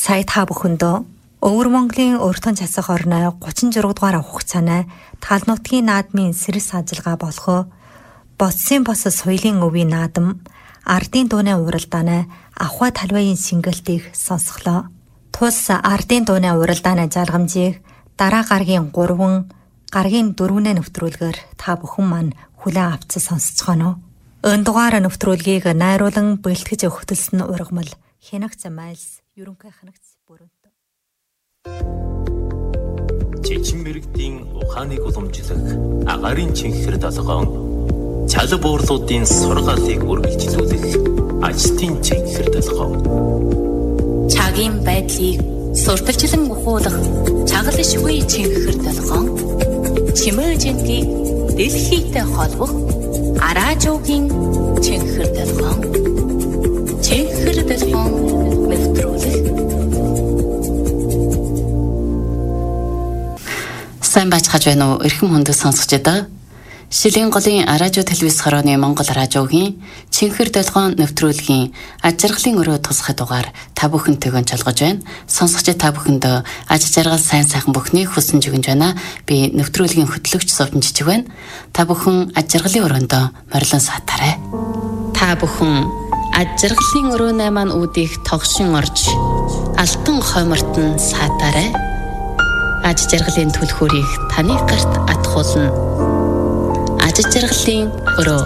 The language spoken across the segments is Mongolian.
сая та бүхэндөө Өвөр Монголын өртөн засах орны 36 дугаар хугацааны тал нутгийн наадмын сэрэс ажиллагаа болох Боцсын бос соёлын өвийн наадам ардын дууны уралдааны Авхай талбайын сингэлтийг сонсголоо. Тус ардын дууны уралдааны залгамжийг дараа гаргийн 3, гаргийн 4-ний нэвтрүүлгээр та бүхэн маань хүлээн авч сонсцгоно. Энэ дугаар нэвтрүүлгийг найруулан бэлтгэж өгтөлсөн ургамал Хянагц Майлс ерөнхий хянагц бүрэнт. Чичмэрэгдийн ухааныг уламжлах агарын чихэр далгоон чал буурлуудын сургаалыг үргэлжлүүлэх ажилтны чихэр далгоон чагийн байдлыг сурталчлан ухуулах чагалшгүй чихэр далгоон чимээжингийн дэлхийтэй холбох араажуугийн чихэр далгоон чихэр далгоон нэвтрүүлэг. Сайн бачгаж байна уу? Эрхэм хүндэт сонсогч даа. Шилийн голын радио телевиз хорооны Монгол радиогийн Чихэр долгоон нэвтрүүлгийн аж жаргалын өрөө тусгай дугаар та бүхэнтэйгэн чалгаж байна. Сонсогч та бүхэндээ аж жаргал сайн сайхан бүхнийг хүсэн жүгэнж байна. Би нэвтрүүлгийн хөтлөгч Сувчин Жижиг байна. Та бүхэн аж жаргалын өрөөндөө морилон саатаарай. Та бүхэн аж жаргалын өрөөнөө маань үүдийг тогшин орж алтан хоймортон саатаарай. Аж жаргалын түлхүүрийг таны гарт атгуулна. Аж жаргалын өрөө.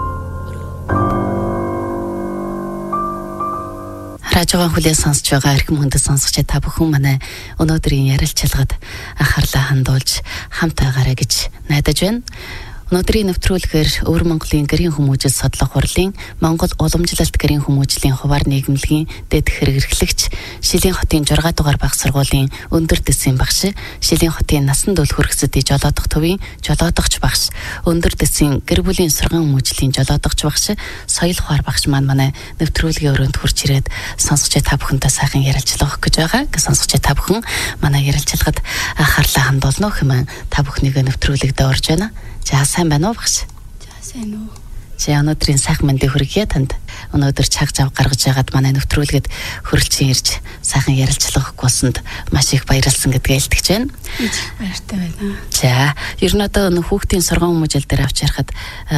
Радиогийн хүлээн сонсож байгаа эрхэм хүндэт сонсогч та бүхэн манай өнөөдрийн ярилцлагад анхаарлаа хандуулж хамт байгаарай гэж найдаж байна. Өнөөдрийн нэвтрүүлгээр Өвөр Монголын гэрийн хүмүүжил судлах хурлын Монгол уламжлалт гэрийн хүмүүжлийн хуваар нийгэмлэгийн дэд хэрэглэгч Шилийн хотын 6 дугаар багш сургуулийн өндөр дэсийн багш, Шилийн хотын насан турш хүргэцэд жолоодох төвийн жолоодогч багш, өндөр дэсийн гэр бүлийн сургаан хүмүүжлийн жолоодогч багш, соёл хуваар багш манай нэвтрүүлгийн өрөөнд хурж ирээд сонсогч та бүхэнтэй сайхан ярилцлага өгөх гэж байгаа. Сонсогч та бүхэн манай ярилцлагад анхаарлаа хандуулна хэмээн та бүхнийг нэвтрүүлэгдээ орж байна. За сайн байна уу багш? За сайн уу. За өнөөдрийн сайхан мэндийг хүргье танд. Өнөөдөр цаг зав гаргаж яагаад манай нэвтрүүлгэд хөрөлцөн ирж сайхан ярилцлага өгөх болсонд маш их баярлсан гэдгээ илтгэж байна. Баяртай байна. За ер нь одоо хүүхдийн сургаан хүмүүжил дээр авч ярихад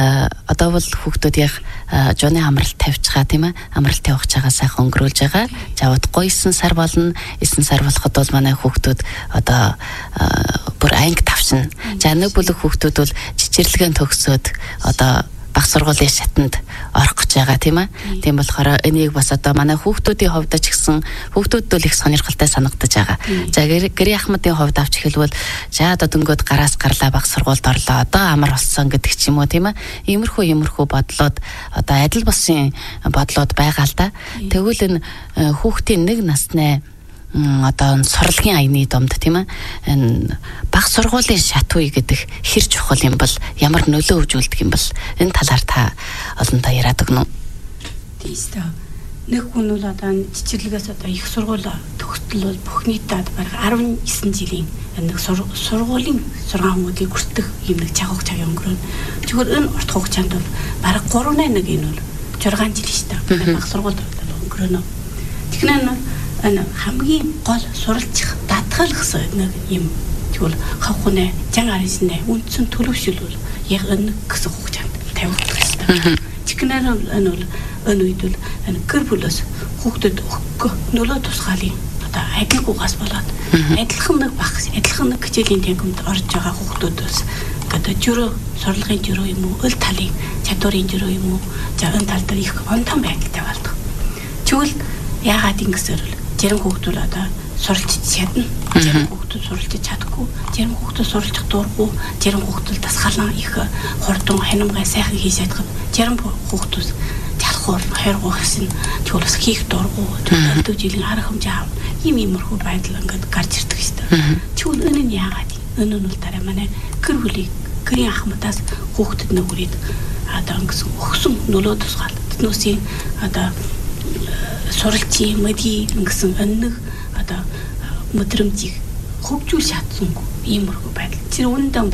одоо бол хүүхдүүдийн жууны амралт тавьж байгаа тийм ээ. Амралт явуулж байгаа сайхан өнгөрүүлж байгаа. За удахгүй 9 сар болно. 9 сар болоход бол манай хүүхдүүд одоо бүр анги тавшина. За нэг бүлэг хүүхдүүд бол жижирлэгэн төгсөөд одоо баг сургуулийн шатанд орох гэж байгаа тийм ээ. Тийм болохоор энийг бас одоо манай хүүхдүүдийн хувьд ч гэсэн хүүхдүүд бол их сонирхолтой санагдаж байгаа. За гэрийн ахмадын хувьд авч хэлбэл за одоо дөнгөд гараас гарлаа баг сургуульд орлоо. Одоо амар болсон гэдэг ч юм уу тийм ээ. Иймэрхүү бодлоод одоо адил бусын бодлоод байгаа л да. Тэгвэл энэ хүүхдийн нэг насны одоо сурлагын аяны домд тийм ээ баг сургуулийн шат үе гэдэг хэр чухал юм бол ямар нөлөө өгүүлдэг юм бол энэ талаар та олонтаа яриад өгнө үү? Тиймээ нэг хүн бол одоо жижиглэгээс одоо их сургууль төгсдөл бол бүх нийтэд бараг 19 жилийн нэг сургуулийн сургаан хүмүүжлийг хүртэх юм нэг цаг хугацаа өнгөрөв. Тэгвэл энэ урт хугацаанд бол бараг 3-1 энэ бол 6 жил шүү дээ. Баг сургуульд өнгөрөнө. Тэгэхээр энэ хамгийн гол суралцах даатгал гэсэн нэг юм. Тэгвэл хавхнаа жан арисны үндсэн төлөвшөл яг энэ гэсэн хугацаанд тавигддаг гэсэн. Тэгнээр энэ үед бол энэ гэр бүлээс хүүхдэд өгөх нөлөө тусгаалын одоо адилгүйгаас болоод адилхан нэг багш, адилхан нэг хичээлийн тэмдэгт орж байгаа хүүхдүүдээс одоо журуу сурлагын журуу юм уу, өл талын чадварын журуу юм уу, за энэ тал дээр их онтон байдалтай болдог. Тэгвэл яагаад ингэсээр вэ? Зарим хүүхдүүд одоо суралцж чадна. Зарим хүүхдүүд суралцж чадахгүй. Зарим хүүхдүүд суралцах дурггүй. Зарим хүүхдүүд дасгалан их хурдан хянамгай сайхан хийж чаддаг. Зарим хүүхдүүд залхуур, хайргуу гэсэн тэгвэл бас хийх дурггүй. Тэгвэл жилийн арга хэмжээ аав. Иймэрхүү байдал ингээд гарч ирдэг шүү дээ. Тэгвэл энэ нь яагаад? Энэ нь бол дараа манай гэр бүлийн гэрийн ахмадаас хүүхдэд нэг үрээд одоо ингэсэн өгсөн нөлөө тусгаал. Тэднүүсийн одоо суралцын мэдээ ингэсэн өнөг одоо мэдрэмжийг хөгжүүл шатсангүй иймэрхүү байдал. Тэр үүндээ